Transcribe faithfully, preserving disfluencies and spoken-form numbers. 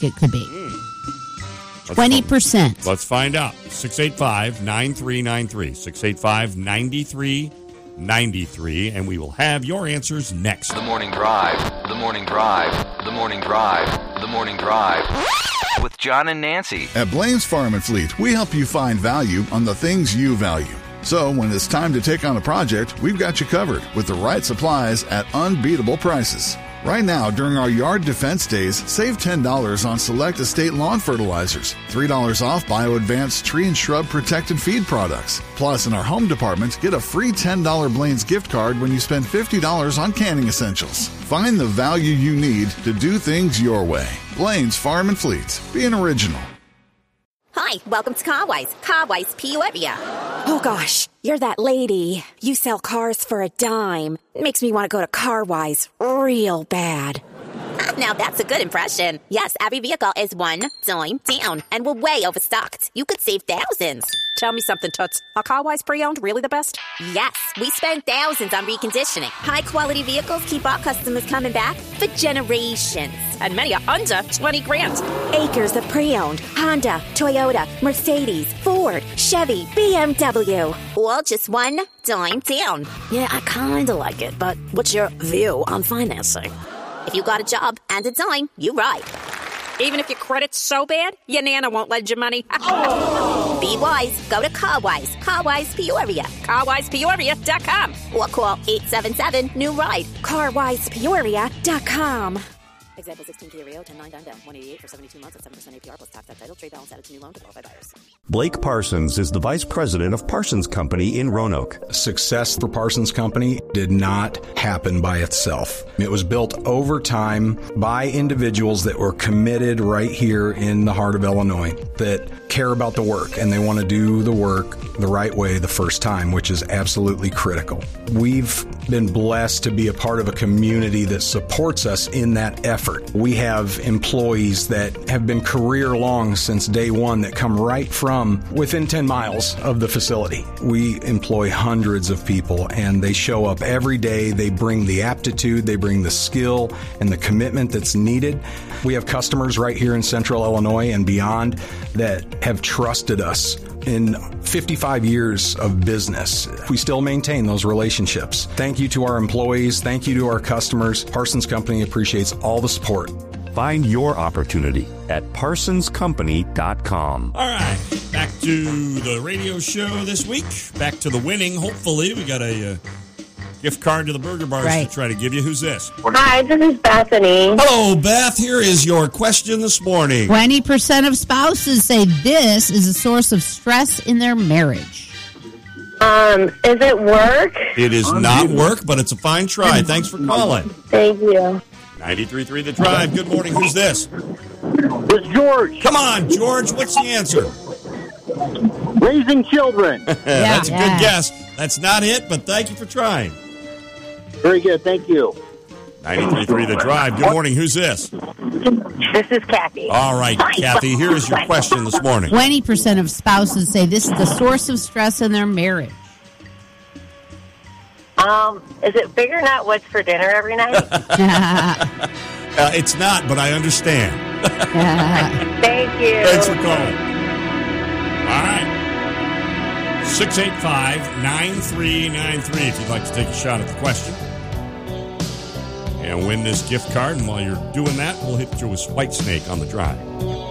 it could be. Mm. twenty percent. Let's find out. six eight five, nine three nine three. six eight five, nine three nine three. And we will have your answers next. The Morning Drive. The Morning Drive. The Morning Drive. The Morning Drive. With John and Nancy. At Blaine's Farm and Fleet, we help you find value on the things you value. So when it's time to take on a project, we've got you covered with the right supplies at unbeatable prices. Right now, during our Yard Defense Days, save ten dollars on select estate lawn fertilizers, three dollars off Bio Advanced tree and shrub protected feed products. Plus, in our home department, get a free ten dollars Blaine's gift card when you spend fifty dollars on canning essentials. Find the value you need to do things your way. Blaine's Farm and Fleet. Be an original. Hi, welcome to Carwise. Carwise Peoria. Oh gosh, you're that lady. You sell cars for a dime. Makes me want to go to Carwise real bad. Now that's a good impression. Yes, every vehicle is one dime down, and we're way overstocked. You could save thousands. Tell me something, Toots. Are Carwise pre-owned really the best? Yes, we spend thousands on reconditioning. High-quality vehicles keep our customers coming back for generations. And many are under twenty grand. Acres of pre-owned Honda, Toyota, Mercedes, Ford, Chevy, B M W. All just one dime down. Yeah, I kind of like it, but what's your view on financing? If you got a job and a dime, you ride. Even if your credit's so bad, your Nana won't lend you money. Oh. Be wise. Go to Carwise. Carwise Peoria. Carwise Peoria dot com. Or call eight seven seven, new ride. Carwise Peoria dot com. Example sixteen Kia Rio, ten nine down down, one eighty-eight for seventy-two months at seven percent A P R plus tax at title, trade balance added to new loan to qualify buyers. Blake Parsons is the vice president of Parsons Company in Roanoke. Success for Parsons Company did not happen by itself. It was built over time by individuals that were committed right here in the heart of Illinois, that care about the work and they want to do the work the right way the first time, which is absolutely critical. We've been blessed to be a part of a community that supports us in that effort. We have employees that have been career long since day one that come right from within ten miles of the facility. We employ hundreds of people and they show up every day. They bring the aptitude, they bring the skill and the commitment that's needed. We have customers right here in Central Illinois and beyond that have trusted us in fifty-five years of business. We still maintain those relationships. Thank you to our employees. Thank you to our customers. Parsons Company appreciates all the support. Find your opportunity at parsons company dot com. All right, back to the radio show this week. Back to the winning. Hopefully, we got a uh, gift card to the Burger Bars right. to try to give you. Who's this? Hi, this is Bethany. Hello, Beth. Here is your question this morning. twenty percent of spouses say this is a source of stress in their marriage. Um, is it work? It is not work, but it's a fine try. Thanks for calling. Thank you. ninety-three point three The Drive. Good morning. Who's this? It's George. Come on, George. What's the answer? Raising children. yeah, That's a yeah. good guess. That's not it, but thank you for trying. Very good. Thank you. ninety-three point three The Drive. Good morning. Who's this? This is Kathy. All right, Kathy. Here is your question this morning. twenty percent of spouses say this is the source of stress in their marriage. Um, is it figuring out what's for dinner every night? uh, it's not, but I understand. Thank you. Thanks for calling. All right. six eight five, nine three nine three if you'd like to take a shot at the question. And win this gift card. And while you're doing that, we'll hit you with White Snake on the Drive.